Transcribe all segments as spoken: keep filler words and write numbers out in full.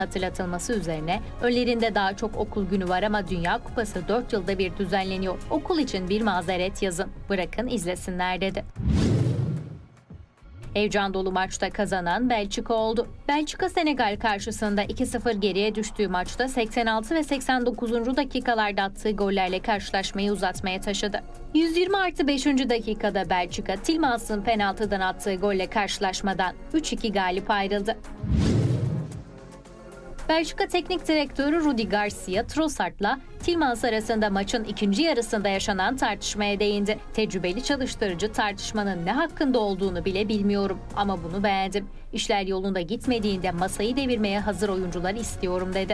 hatırlatılması üzerine önlerinde daha çok okul günü var ama Dünya Kupası dört yılda bir düzenleniyor. Okul için bir mazeret yazın. Bırakın izlesinler dedi. Heyecan dolu maçta kazanan Belçika oldu. Belçika Senegal karşısında iki sıfır geriye düştüğü maçta seksen altı ve seksen dokuzuncu dakikalarda attığı gollerle karşılaşmayı uzatmaya taşıdı. yüz yirmi artı beşinci dakikada Belçika, Tielemанс'ın penaltıdan attığı golle karşılaşmadan üç iki galip ayrıldı. Belçika Teknik Direktörü Rudi Garcia, Trossard'la Tielemans arasında maçın ikinci yarısında yaşanan tartışmaya değindi. Tecrübeli çalıştırıcı tartışmanın ne hakkında olduğunu bile bilmiyorum ama bunu beğendim. İşler yolunda gitmediğinde masayı devirmeye hazır oyuncular istiyorum dedi.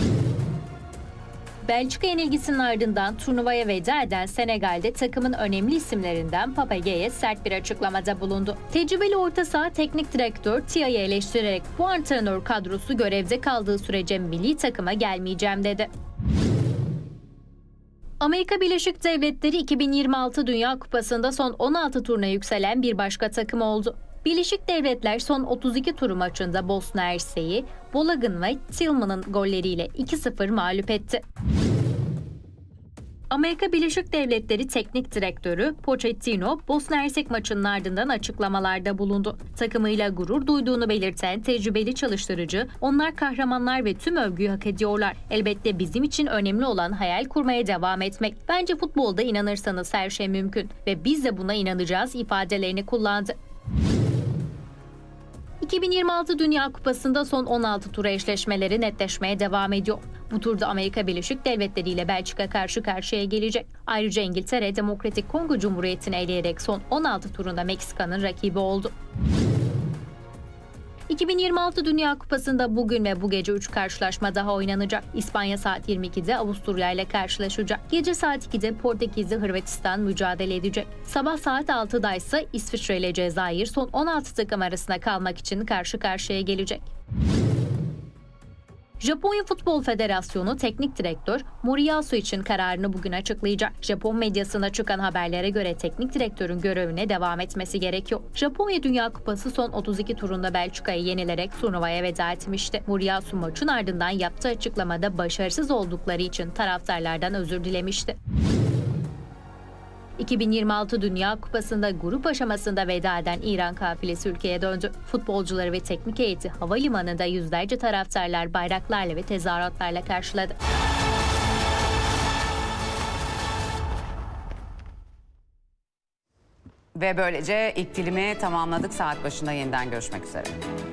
Belçika yenilgisinin ardından turnuvaya veda eden Senegal'de takımın önemli isimlerinden Papegeye sert bir açıklamada bulundu. Tecrübeli orta saha teknik direktör Tia'yı eleştirerek bu antrenör kadrosu görevde kaldığı sürece milli takıma gelmeyeceğim dedi. Amerika Birleşik Devletleri iki bin yirmi altı Dünya Kupası'nda son on altı turuna yükselen bir başka takım oldu. Birleşik Devletler son otuz iki turu maçında Bosna Hersek'i Balogun ve Tillman'ın golleriyle iki sıfır mağlup etti. Amerika Birleşik Devletleri Teknik Direktörü Pochettino, Bosna Hersek maçının ardından açıklamalarda bulundu. Takımıyla gurur duyduğunu belirten tecrübeli çalıştırıcı, "Onlar kahramanlar ve tüm övgüyü hak ediyorlar. Elbette bizim için önemli olan hayal kurmaya devam etmek. Bence futbolda inanırsanız her şey mümkün ve biz de buna inanacağız" ifadelerini kullandı. iki bin yirmi altı Dünya Kupası'nda son on altı tura eşleşmeleri netleşmeye devam ediyor. Bu turda Amerika Birleşik Devletleri ile Belçika karşı karşıya gelecek. Ayrıca İngiltere, Demokratik Kongo Cumhuriyeti'ni eleyerek son on altı turunda Meksika'nın rakibi oldu. iki bin yirmi altı Dünya Kupası'nda bugün ve bu gece üç karşılaşma daha oynanacak. İspanya saat yirmi ikide Avusturya ile karşılaşacak. Gece saat ikide Portekiz'le Hırvatistan mücadele edecek. Sabah saat altıda ise İsviçre ile Cezayir son on altı takım arasında kalmak için karşı karşıya gelecek. Japonya Futbol Federasyonu Teknik Direktör Moriyasu için kararını bugün açıklayacak. Japon medyasına çıkan haberlere göre teknik direktörün görevine devam etmesi gerekiyor. Japonya Dünya Kupası son otuz iki turunda Belçika'yı yenilerek turnuvaya veda etmişti. Moriyasu maçın ardından yaptığı açıklamada başarısız oldukları için taraftarlardan özür dilemişti. iki bin yirmi altı Dünya Kupası'nda grup aşamasında veda eden İran kafilesi ülkeye döndü. Futbolcuları ve teknik heyeti havalimanında yüzlerce taraftarlar bayraklarla ve tezahüratlarla karşıladı. Ve böylece ilk dilimi tamamladık. Saat başında yeniden görüşmek üzere.